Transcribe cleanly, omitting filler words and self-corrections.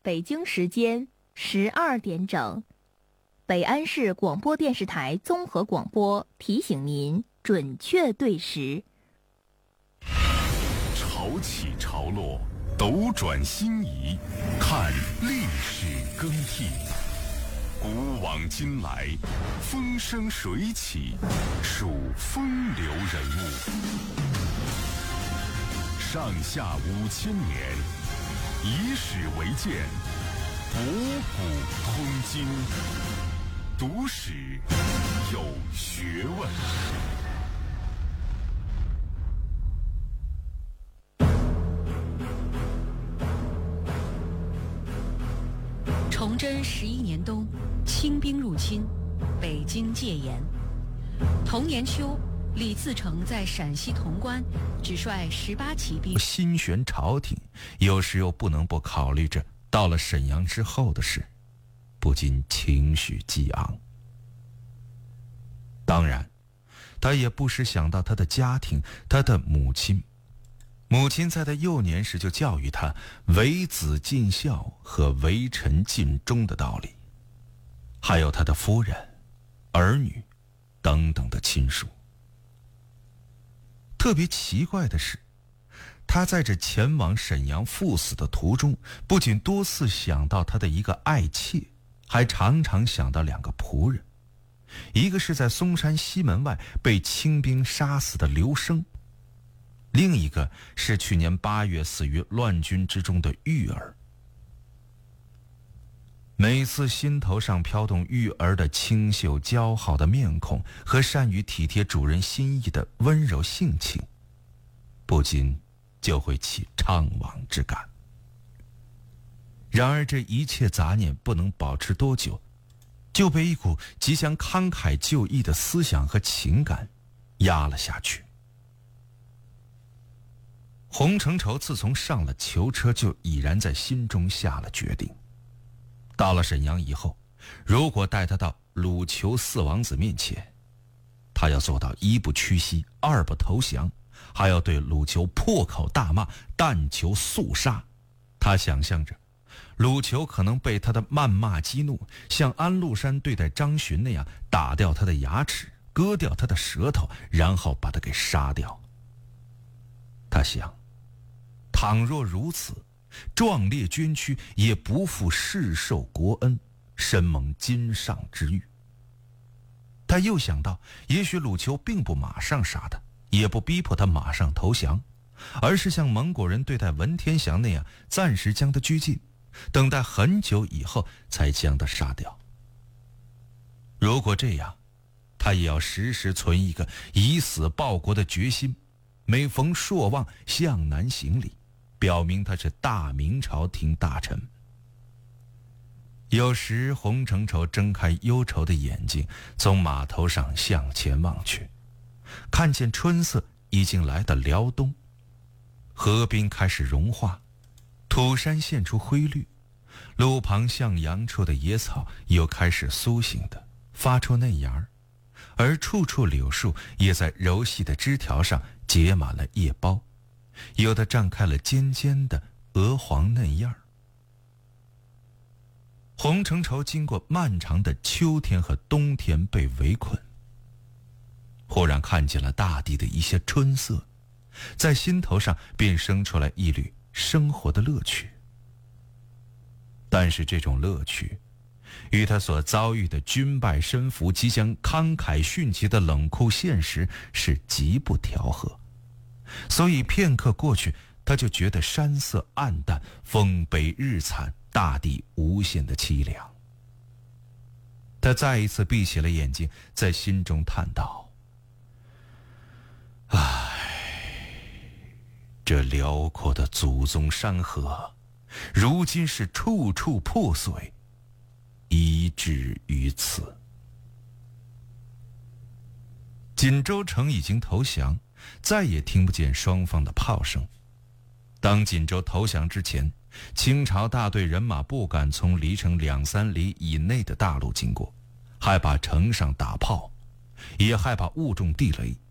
北京时间12点整，北安市广播电视台综合广播提醒您准确对时。 潮起潮落，斗转星移，看历史更替。古往今来，风生水起，数风流人物。上下5000年，以史为鉴，博古通今。读史有学问。 崇祯11年冬，清兵入侵，北京戒严。同年秋，李自成在陕西潼关只率18骑兵。 心悬朝廷，有时又不能不考虑着到了沈阳之后的事，不禁情绪激昂。当然，他也不时想到他的家庭，他的母亲。母亲在他幼年时就教育他为子尽孝和为臣尽忠的道理，还有他的夫人、儿女等等的亲属。特别奇怪的是，他在这前往沈阳赴死的途中，不仅多次想到他的一个爱妾，还常常想到2个仆人，一个是在嵩山西门外被清兵杀死的刘生，另一个是去年8月死于乱军之中的玉儿。每次心头上飘动玉儿的清秀姣好的面孔和善于体贴主人心意的温柔性情，不禁就会起怅惘之感。然而这一切杂念不能保持多久，就被一股即将慷慨就义的思想和情感压了下去。洪承畴自从上了囚车，就已然在心中下了决定。到了沈阳以后，如果带他到鲁囚4王子面前，他要做到1不屈膝，2不投降，还要对鲁囚破口大骂，但求速杀。他想象着鲁囚可能被他的谩骂激怒，像安禄山对待张巡那样打掉他的牙齿，割掉他的舌头，然后把他给杀掉。他想，倘若如此，壮烈捐躯也不负世受国恩，深蒙今上之誉。他又想到，也许鲁囚并不马上杀他，也不逼迫他马上投降，而是像蒙古人对待文天祥那样，暂时将他拘禁，等待很久以后才将他杀掉。如果这样，他也要时时存一个以死报国的决心，每逢朔望向南行礼，表明他是大明朝廷大臣。有时洪承畴睁开忧愁的眼睛，从码头上向前望去，看见春色已经来到辽东，河滨开始融化，土山现出灰绿，路旁向阳处的野草又开始苏醒的发出嫩芽，而处处柳树也在柔细的枝条上结满了叶苞，有的绽开了尖尖的鹅黄嫩叶儿。洪承畴经过漫长的秋天和冬天被围困，忽然看见了大地的一些春色，在心头上便生出来一缕生活的乐趣。但是这种乐趣与他所遭遇的军败身服、即将慷慨殉疾的冷酷现实是极不调和，所以片刻过去，他就觉得山色暗淡，风悲日惨，大地无限的凄凉。他再一次闭起了眼睛，在心中叹道：唉，这辽阔的祖宗山河，如今是处处破碎，以至于此。锦州城已经投降，再也听不见双方的炮声。当锦州投降之前，清朝大队人马不敢从离城2-3里以内的大路经过，害怕城上打炮，也害怕误中地雷，